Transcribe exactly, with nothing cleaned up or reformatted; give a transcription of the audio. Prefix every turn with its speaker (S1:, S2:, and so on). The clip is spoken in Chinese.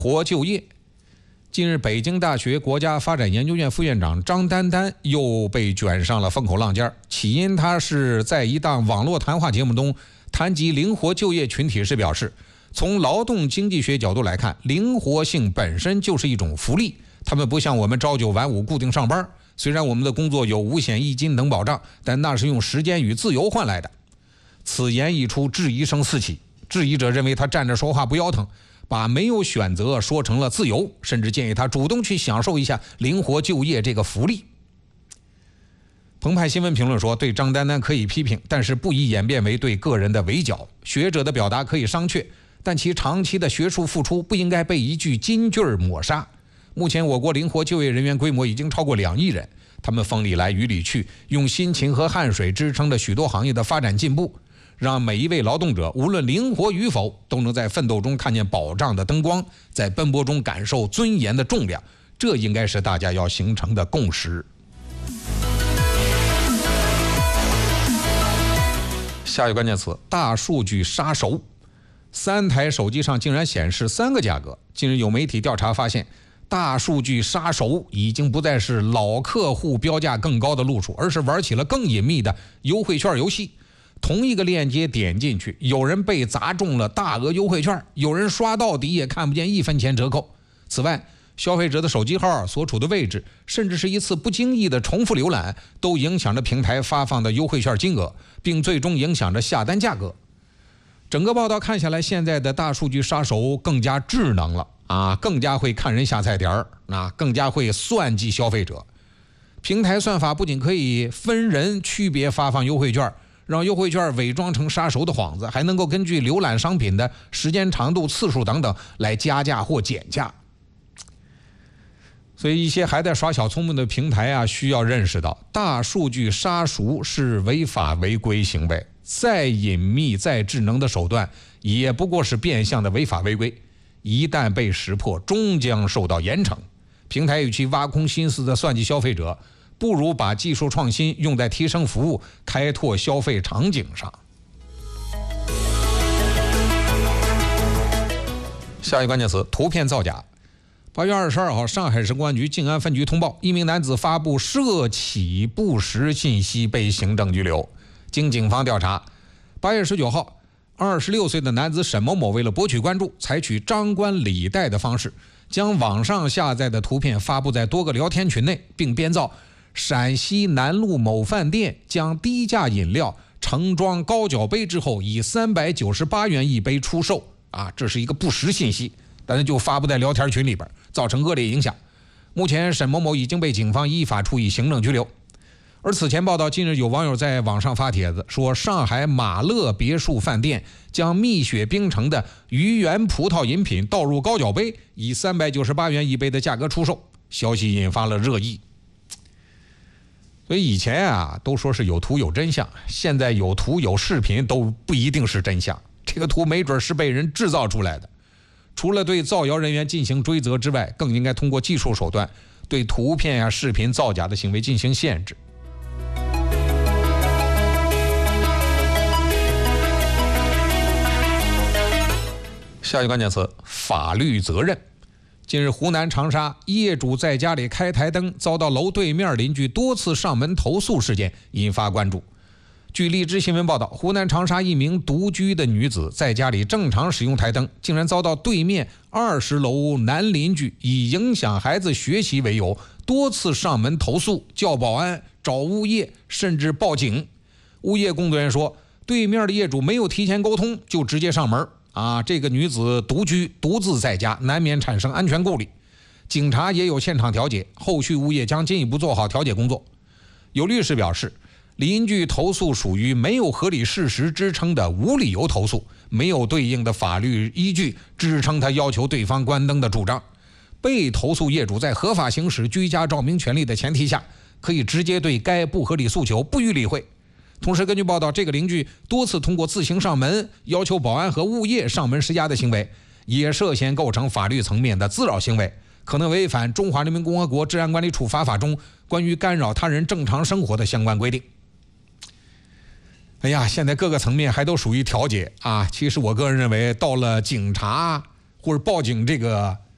S1: 活就业。近日，北京大学国家发展研究院副院长张丹丹又被卷上了风口浪尖，起因他是在一档网络谈话节目中谈及灵活就业群体时表示，从劳动经济学角度来看，灵活性本身就是一种福利，他们不像我们朝九晚五固定上班，虽然我们的工作有五险一金等保障，但那是用时间与自由换来的。此言一出，质疑声四起，质疑者认为他站着说话不腰疼，把没有选择说成了自由，甚至建议他主动去享受一下灵活就业这个福利。澎湃新闻评论说，对张丹丹可以批评，但是不宜演变为对个人的围剿。学者的表达可以商榷，但其长期的学术付出不应该被一句金句抹杀。目前我国灵活就业人员规模已经超过两亿人，他们风里来雨里去，用辛勤和汗水支撑着许多行业的发展进步，让每一位劳动者无论灵活与否，都能在奋斗中看见保障的灯光，在奔波中感受尊严的重量，这应该是大家要形成的共识。下一个关键词：大数据杀熟。三台手机上竟然显示三个价格。近日有媒体调查发现，大数据杀熟已经不再是老客户标价更高的路数，而是玩起了更隐秘的优惠券游戏。同一个链接点进去，有人被砸中了大额优惠券，有人刷到底也看不见一分钱折扣。此外，消费者的手机号所处的位置，甚至是一次不经意的重复浏览，都影响着平台发放的优惠券金额，并最终影响着下单价格。整个报道看下来，现在的大数据杀手更加智能了啊，更加会看人下菜碟儿，啊，更加会算计消费者。平台算法不仅可以分人区别发放优惠券，让优惠券伪装成杀熟的幌子，还能够根据浏览商品的时间长度、次数等等来加价或减价。所以一些还在耍小聪明的平台啊，需要认识到，大数据杀熟是违法违规行为，再隐秘再智能的手段也不过是变相的违法违规，一旦被识破，终将受到严惩。平台与其挖空心思的算计消费者，不如把技术创新用在提升服务、开拓消费场景上。下一个关键词：图片造假。八月二十二号，上海市公安局静安分局通报，一名男子发布涉企不实信息被行政拘留。经警方调查，八月十九号，二十六岁的男子沈某某为了博取关注，采取张冠李戴的方式，将网上下载的图片发布在多个聊天群内，并编造陕西南路某饭店将低价饮料盛装高脚杯之后，以三百九十八元一杯出售。啊，这是一个不实信息，但是就发布在聊天群里边，造成恶劣影响。目前沈某某已经被警方依法处以行政拘留。而此前报道，近日有网友在网上发帖子说，上海马乐别墅饭店将蜜雪冰城的鱼源葡萄饮品倒入高脚杯，以三百九十八元一杯的价格出售，消息引发了热议。所以以前啊都说是有图有真相，现在有图有视频都不一定是真相，这个图没准是被人制造出来的。除了对造谣人员进行追责之外，更应该通过技术手段对图片呀、视频造假的行为进行限制。下一个关键词：法律责任。近日，湖南长沙业主在家里开台灯，遭到楼对面邻居多次上门投诉事件引发关注。据荔枝新闻报道，湖南长沙一名独居的女子在家里正常使用台灯，竟然遭到对面二十楼男邻居以影响孩子学习为由，多次上门投诉、叫保安、找物业，甚至报警。物业工作人员说，对面的业主没有提前沟通就直接上门啊，这个女子独居独自在家，难免产生安全顾虑。警察也有现场调解，后续物业将进一步做好调解工作。有律师表示，邻居投诉属于没有合理事实支撑的无理由投诉，没有对应的法律依据支撑他要求对方关灯的主张。被投诉业主在合法行使居家照明权利的前提下，可以直接对该不合理诉求不予理会。同时，根据报道，这个邻居多次通过自行上门要求保安和物业上门施压的行为，也涉嫌构成法律层面的滋扰行为，可能违反《中华人民共和国治安管理处罚法》中关于干扰他人正常生活的相关规定。哎呀，现在各个层面还都属于调解啊。其实我个人认为，到了警察或者报警这个